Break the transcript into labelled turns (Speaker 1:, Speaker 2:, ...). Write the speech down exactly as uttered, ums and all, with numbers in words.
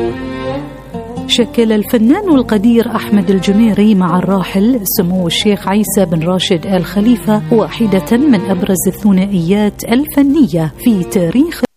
Speaker 1: شكل الفنان القدير أحمد الجميري مع الراحل سمو الشيخ عيسى بن راشد آل خليفة واحدة من أبرز الثنائيات الفنية في تاريخ